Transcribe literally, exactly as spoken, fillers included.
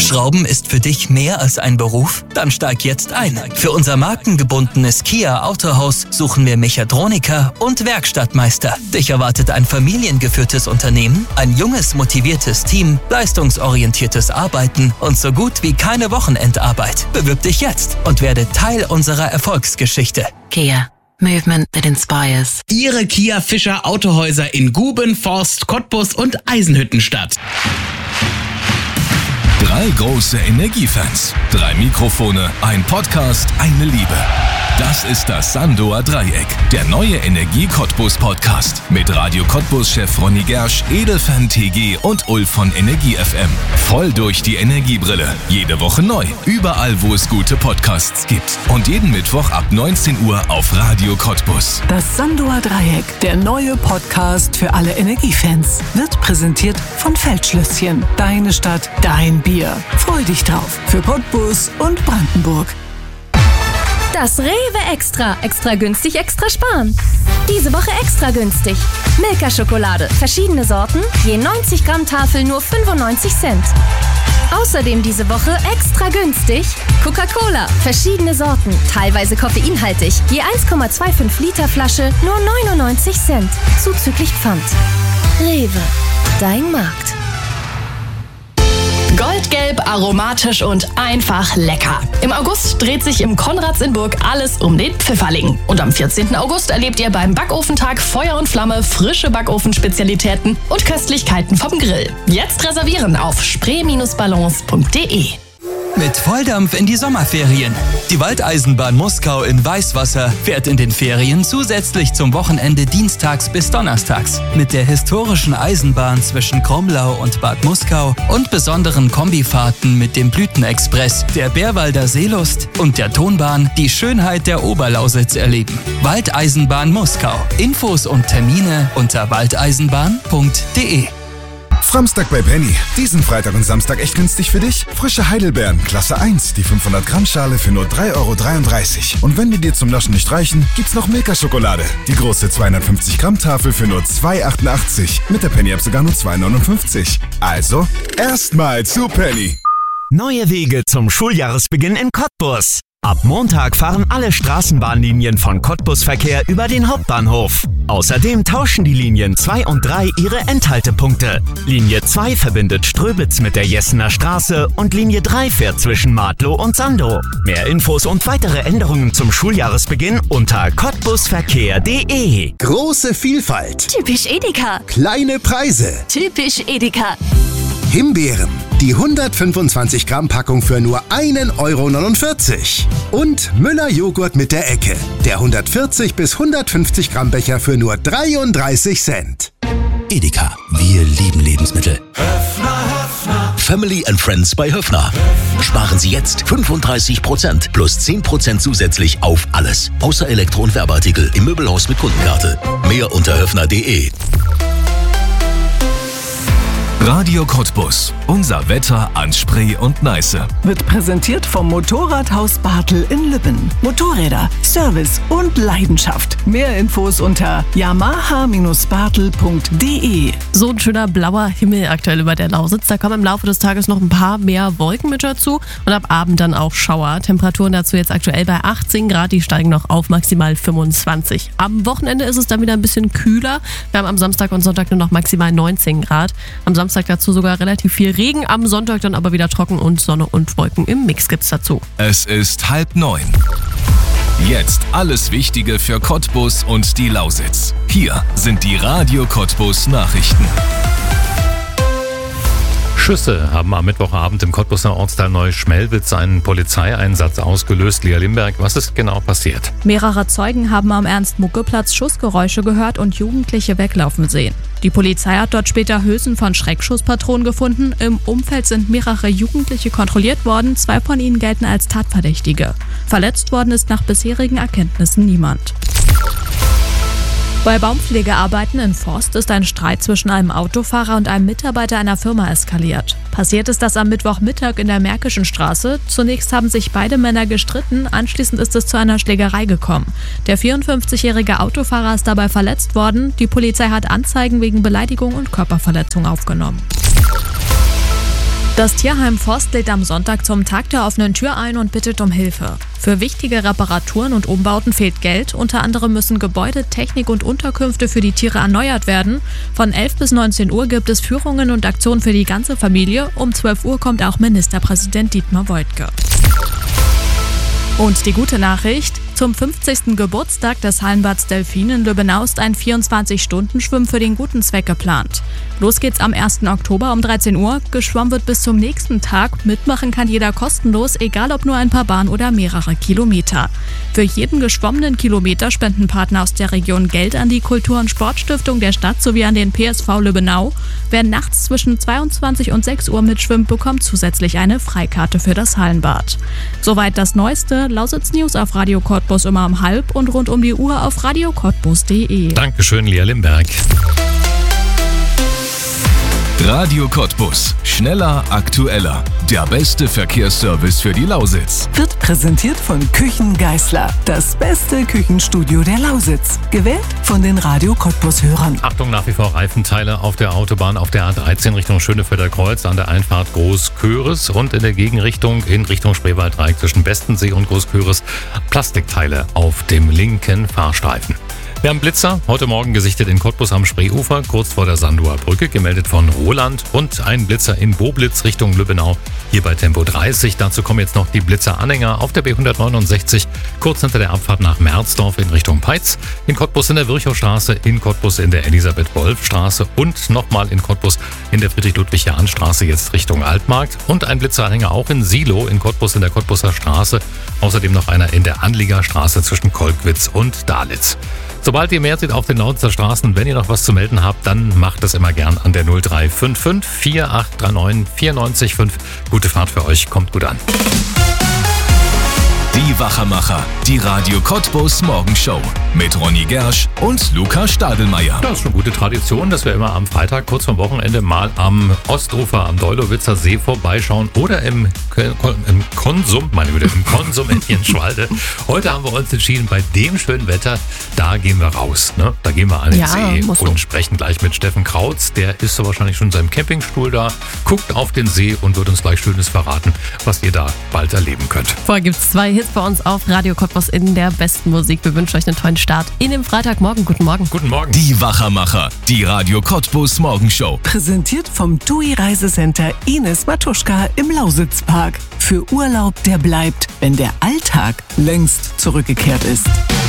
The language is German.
Schrauben ist für dich mehr als ein Beruf? Dann steig jetzt ein. Für unser markengebundenes Kia Autohaus suchen wir Mechatroniker und Werkstattmeister. Dich erwartet ein familiengeführtes Unternehmen, ein junges, motiviertes Team, leistungsorientiertes Arbeiten und so gut wie keine Wochenendarbeit. Bewirb dich jetzt und werde Teil unserer Erfolgsgeschichte. Kia. Movement that inspires. Ihre Kia Fischer Autohäuser in Guben, Forst, Cottbus und Eisenhüttenstadt. Drei große Energiefans, drei Mikrofone, ein Podcast, eine Liebe. Das ist das Sandoer Dreieck, der neue Energie-Cottbus-Podcast mit Radio Cottbus-Chef Ronny Gersch, Edelfan T G und Ulf von Energie F M. Voll durch die Energiebrille. Jede Woche neu, überall wo es gute Podcasts gibt. Und jeden Mittwoch ab neunzehn Uhr auf Radio Cottbus. Das Sandoer Dreieck, der neue Podcast für alle Energiefans, wird präsentiert von Feldschlösschen. Deine Stadt, dein Bier. Freu dich drauf für Cottbus und Brandenburg. Das Rewe Extra. Extra günstig, extra sparen. Diese Woche extra günstig. Milka-Schokolade. Verschiedene Sorten. Je neunzig Gramm Tafel nur fünfundneunzig Cent. Außerdem diese Woche extra günstig. Coca-Cola. Verschiedene Sorten. Teilweise koffeinhaltig. Je eins Komma fünfundzwanzig Liter Flasche nur neunundneunzig Cent. Zuzüglich Pfand. Rewe. Dein Markt. Goldgelb, aromatisch und einfach lecker. Im August dreht sich im Konrads in Burg alles um den Pfifferling. Und am vierzehnten August erlebt ihr beim Backofentag Feuer und Flamme frische Backofenspezialitäten und Köstlichkeiten vom Grill. Jetzt reservieren auf spree Bindestrich ballons punkt de. Mit Volldampf in die Sommerferien. Die Waldeisenbahn Muskau in Weißwasser fährt in den Ferien zusätzlich zum Wochenende dienstags bis donnerstags. Mit der historischen Eisenbahn zwischen Kromlau und Bad Muskau und besonderen Kombifahrten mit dem Blütenexpress, der Bärwalder Seelust und der Tonbahn die Schönheit der Oberlausitz erleben. Waldeisenbahn Muskau. Infos und Termine unter waldeisenbahn punkt de. Framstag bei Penny. Diesen Freitag und Samstag echt günstig für dich? Frische Heidelbeeren, Klasse eins, die fünfhundert Gramm Schale für nur drei Euro dreiunddreißig. Und wenn die dir zum Naschen nicht reichen, gibt's noch Milka-Schokolade. Die große zweihundertfünfzig Gramm Tafel für nur zwei Euro achtundachtzig. Mit der Penny-App sogar nur zwei Euro neunundfünfzig. Also, erstmal zu Penny. Neue Wege zum Schuljahresbeginn in Cottbus. Ab Montag fahren alle Straßenbahnlinien von Cottbus-Verkehr über den Hauptbahnhof. Außerdem tauschen die Linien zwei und drei ihre Endhaltepunkte. Linie zwei verbindet Ströbitz mit der Jessener Straße und Linie drei fährt zwischen Martlow und Sandow. Mehr Infos und weitere Änderungen zum Schuljahresbeginn unter cottbusverkehr punkt de. Große Vielfalt. Typisch Edeka. Kleine Preise. Typisch Edeka. Himbeeren. Die hundertfünfundzwanzig Gramm Packung für nur ein Euro neunundvierzig. Und Müller Joghurt mit der Ecke. Der hundertvierzig bis hundertfünfzig Gramm Becher für nur dreiunddreißig Cent. Edeka. Wir lieben Lebensmittel. Höffner, Höffner. Family and Friends bei Höffner. Sparen Sie jetzt fünfunddreißig Prozent plus zehn Prozent zusätzlich auf alles. Außer Elektro- und Werbeartikel im Möbelhaus mit Kundenkarte. Mehr unter höffner punkt de. Radio Cottbus. Unser Wetter an Spree und Neiße. Wird präsentiert vom Motorradhaus Bartel in Lübben. Motorräder, Service und Leidenschaft. Mehr Infos unter yamaha Bindestrich bartel punkt de. So ein schöner blauer Himmel aktuell über der Lausitz. Da kommen im Laufe des Tages noch ein paar mehr Wolken mit dazu und ab Abend dann auch Schauer. Temperaturen dazu jetzt aktuell bei achtzehn Grad, die steigen noch auf maximal fünfundzwanzig. Am Wochenende ist es dann wieder ein bisschen kühler. Wir haben am Samstag und Sonntag nur noch maximal neunzehn Grad. Am Samstag dazu sogar relativ viel Regen, am Sonntag dann aber wieder trocken und Sonne und Wolken im Mix gibt's dazu. Es ist halb neun. Jetzt alles Wichtige für Cottbus und die Lausitz. Hier sind die Radio Cottbus Nachrichten. Schüsse haben am Mittwochabend im Cottbuser Ortsteil Neuschmelwitz einen Polizeieinsatz ausgelöst. Lea Limberg, was ist genau passiert? Mehrere Zeugen haben am Ernst-Mucke-Platz Schussgeräusche gehört und Jugendliche weglaufen sehen. Die Polizei hat dort später Hülsen von Schreckschusspatronen gefunden. Im Umfeld sind mehrere Jugendliche kontrolliert worden. Zwei von ihnen gelten als Tatverdächtige. Verletzt worden ist nach bisherigen Erkenntnissen niemand. Bei Baumpflegearbeiten in Forst ist ein Streit zwischen einem Autofahrer und einem Mitarbeiter einer Firma eskaliert. Passiert ist das am Mittwochmittag in der Märkischen Straße. Zunächst haben sich beide Männer gestritten, anschließend ist es zu einer Schlägerei gekommen. Der vierundfünfzigjährige Autofahrer ist dabei verletzt worden. Die Polizei hat Anzeigen wegen Beleidigung und Körperverletzung aufgenommen. Das Tierheim Forst lädt am Sonntag zum Tag der offenen Tür ein und bittet um Hilfe. Für wichtige Reparaturen und Umbauten fehlt Geld. Unter anderem müssen Gebäude, Technik und Unterkünfte für die Tiere erneuert werden. Von elf bis neunzehn Uhr gibt es Führungen und Aktionen für die ganze Familie. Um zwölf Uhr kommt auch Ministerpräsident Dietmar Woidke. Und die gute Nachricht: Zum fünfzigsten Geburtstag des Hallenbads Delfin in Lübbenau ist ein vierundzwanzig-Stunden-Schwimmen für den guten Zweck geplant. Los geht's am ersten Oktober um dreizehn Uhr. Geschwommen wird bis zum nächsten Tag. Mitmachen kann jeder kostenlos, egal ob nur ein paar Bahnen oder mehrere Kilometer. Für jeden geschwommenen Kilometer spenden Partner aus der Region Geld an die Kultur- und Sportstiftung der Stadt sowie an den P S V Lübbenau. Wer nachts zwischen zweiundzwanzig und sechs Uhr mitschwimmt, bekommt zusätzlich eine Freikarte für das Hallenbad. Soweit das Neueste. Lausitz News auf Radio Cottbus immer um halb und rund um die Uhr auf radio cottbus punkt de. Dankeschön, Lea Limberg. Radio Cottbus. Schneller, aktueller. Der beste Verkehrsservice für die Lausitz. Wird präsentiert von Küchen Geisler. Das beste Küchenstudio der Lausitz. Gewählt von den Radio Cottbus-Hörern. Achtung, nach wie vor Reifenteile auf der Autobahn auf der A dreizehn Richtung Schönefelder Kreuz an der Einfahrt Großköris und in der Gegenrichtung in Richtung Spreewalddreieck zwischen Bestensee und Großköris Plastikteile auf dem linken Fahrstreifen. Wir haben Blitzer heute Morgen gesichtet in Cottbus am Spreeufer, kurz vor der Sanduer Brücke, gemeldet von Roland, und ein Blitzer in Boblitz Richtung Lübbenau, hier bei Tempo dreißig. Dazu kommen jetzt noch die Blitzeranhänger auf der B hundertneunundsechzig, kurz hinter der Abfahrt nach Merzdorf in Richtung Peitz, in Cottbus in der Virchowstraße, in Cottbus in der Elisabeth-Wolf-Straße und nochmal in Cottbus in der Friedrich-Ludwig-Jahn-Straße jetzt Richtung Altmarkt, und ein Blitzeranhänger auch in Silo in Cottbus in der Cottbuser Straße, außerdem noch einer in der Anliegerstraße zwischen Kolkwitz und Dalitz. Sobald ihr mehr seht auf den Lausitzer Straßen, wenn ihr noch was zu melden habt, dann macht das immer gern an der null drei fünf fünf vier acht drei neun vier neun fünf. Gute Fahrt für euch, kommt gut an. Die Wachermacher, die Radio Cottbus Morgenshow mit Ronny Gersch und Luca Stadelmeier. Das ist schon gute Tradition, dass wir immer am Freitag kurz vor Wochenende mal am Ostufer, am Deulowitzer See vorbeischauen oder im, im Konsum, meine Güte, im Konsum in Jenschwalde. Heute haben wir uns entschieden, bei dem schönen Wetter, da gehen wir raus. Ne? Da gehen wir an den Ja, See muss und so. sprechen gleich mit Steffen Krautz. Der ist so wahrscheinlich schon in seinem Campingstuhl da, guckt auf den See und wird uns gleich Schönes verraten, was ihr da bald erleben könnt. Vorher gibt es zwei Hits bei uns auf Radio Cottbus in der besten Musik. Wir wünschen euch einen tollen Start in den Freitagmorgen. Guten Morgen. Guten Morgen. Die Wachermacher, die Radio Cottbus Morgenshow. Präsentiert vom T U I Reisecenter Ines Matuschka im Lausitzpark. Für Urlaub, der bleibt, wenn der Alltag längst zurückgekehrt ist.